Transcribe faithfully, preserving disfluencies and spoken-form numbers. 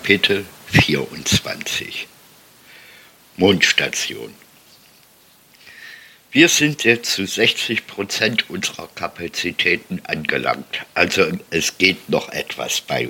Kapitel vierundzwanzig Mondstation. Wir sind jetzt zu sechzig Prozent unserer Kapazitäten angelangt, also es geht noch etwas bei